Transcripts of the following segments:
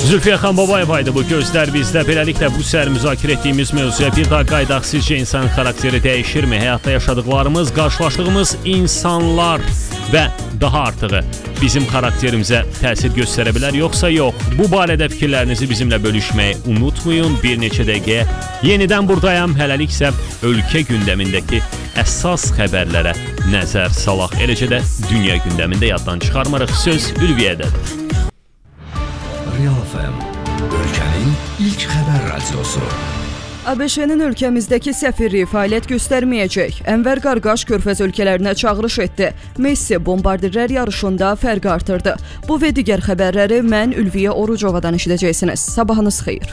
Zülfiyə Xanbabayeva idi bu gözlər bizdə. Beləliklə bu səhər müzakirə etdiyimiz mövzuya bir daha qaydaq. Sizcə insan xarakteri dəyişirmi? Həyatda yaşadıqlarımız, qarşılaşdığımız insanlar və daha artığı bizim xarakterimizə təsir göstərə bilər, yoxsa yox? Bu barədə fikirlərinizi bizimlə bölüşməyi unutmayın. Bir neçə dəqiqəyə yenidən buradayam. Hələlik isə ölkə gündəmindəki əsas xəbərlərə nəzər salaq. Eləcə də dünya gündəmində yaddan çıxarmarıq. Söz Ülviyədədir. Real FM, ölkənin ilk xəbər radiosu. ABŞ-nin ölkəmizdəki səfirliyi fəaliyyət göstərməyəcək. Ənvər Qarqaş Körfəz ölkələrinə çağırış etdi. Messi bombardirlər yarışında fərqi artırdı. Bu və digər xəbərləri mən Ülviyə Orucovadan eşidəcəksiniz. Sabahınız xeyir.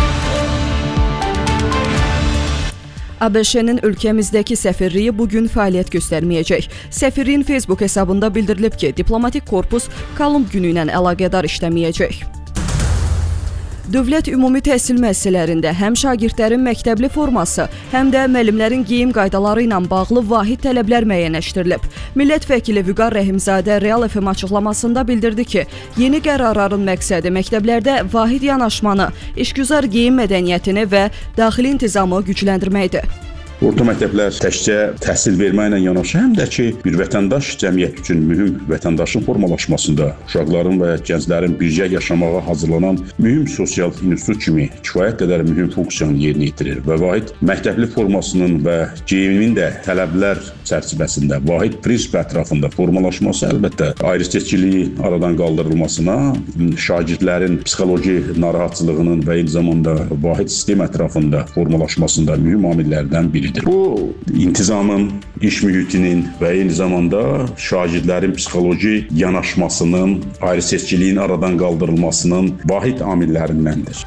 ABŞ-nin ölkəmizdəki səfirliyi bugün fəaliyyət göstərməyəcək. Səfirliyin Facebook hesabında bildirilib ki, diplomatik korpus Kolumb günü ilə əlaqədar işləməyəcək. Dövlət ümumi təhsil müəssisələrində həm şagirdlərin məktəbli forması, həm də müəllimlərin geyim qaydaları ilə bağlı vahid tələblər müəyyənləşdirilib. Millət vəkili Vüqar Rəhimzadə Real FM açıqlamasında bildirdi ki, yeni qərarların məqsədi məktəblərdə vahid yanaşmanı, işgüzar geyim mədəniyyətini və daxili intizamı gücləndirməkdir. Orta məktəblər təkcə təhsil verməklə yanaşı, həm də ki, bir vətəndaş cəmiyyət üçün mühüm vətəndaşın formalaşmasında, uşaqların və gənclərin birgə yaşamağa hazırlanan mühüm sosial institut kimi kifayət qədər mühüm funksiyanı yerinə yetirir və vahid məktəbli formasının və geyimin də tələblər çərçivəsində vahid prinsip ətrafında formalaşması əlbəttə ayrı-seçkiliyi aradan qaldırılmasına, şagirdlərin psixoloji narahatçılığının və eyni zamanda vahid sistem ətrafında formalaşmasında mühüm amillərdən biridir. Bu intizamın, iş mühitinin və eyni zamanda şagirdlərin psixoloji yanaşmasının, ayrı-seçkiliyin aradan qaldırılmasının vahid amillərindəndir.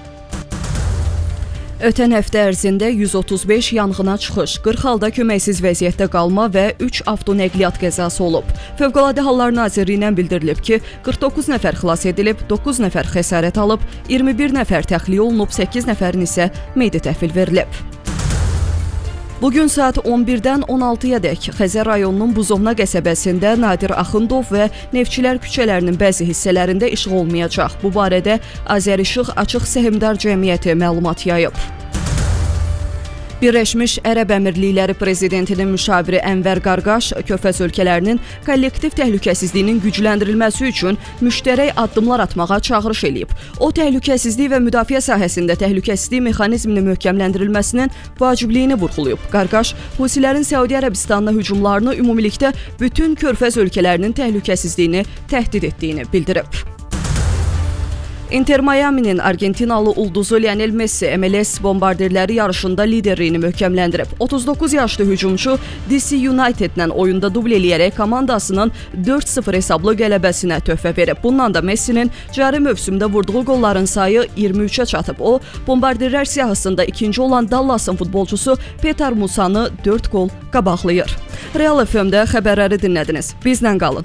Ötən həftə ərzində 135 yanğına çıxış, 40 halda köməksiz vəziyyətdə qalma və 3 avtonəqliyyat qəzası olub. Fövqəladə Hallar Nazirliyindən bildirilib ki, 49 nəfər xilas edilib, 9 nəfər xəsarət alıb, 21 nəfər təxliyə olunub, 8 nəfərin isə meydi təhvil verilib. Bugün saat 11-dən 16-yadək Xəzər rayonunun Buzovna qəsəbəsində Nadir Axundov və Neftçilər küçələrinin bəzi hissələrində işıq olmayacaq. Bu barədə Azərişıq Açıq Səhmdar Cəmiyyəti məlumat yayıb. Birləşmiş Ərəb Əmirlikləri Prezidentinin müşaviri Ənvər Qarqaş Körfəz ölkələrinin kollektiv təhlükəsizliyinin gücləndirilməsi üçün müştərək addımlar atmağa çağırış eləyib. O, təhlükəsizlik və müdafiə sahəsində təhlükəsizlik mexanizminin möhkəmləndirilməsinin vacibliyini vurğulayıb. Qarqaş, Husilərin Səudiyyə Ərəbistanına hücumlarını ümumilikdə bütün Körfəz ölkələrinin təhlükəsizliyini təhdid etdiyini bildirib. Inter Miami'nin Argentinalı ulduzu Lionel Messi MLS bombardirləri yarışında liderliyini möhkəmləndirib. 39 yaşlı hücumçu DC Unitedlə oyunda dubl eləyərək komandasının 4-0 hesablı qələbəsinə töhfə verib. Bundan da Messi'nin cari mövsümdə vurduğu qolların sayı 23-ə çatıb. O, bombardirlər siyahısında ikinci olan Dallas'ın futbolçusu Petar Musanı 4 qol qabaqlayır. Real FM-də xəbərləri dinlədiniz. Bizlə qalın.